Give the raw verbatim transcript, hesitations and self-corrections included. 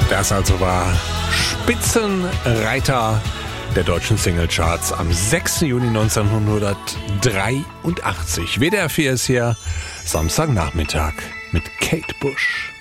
Das also war Spitzenreiter der deutschen Singlecharts am sechsten Juni neunzehnhundertdreiundachtzig. W D R vier ist hier Samstagnachmittag mit Kate Bush.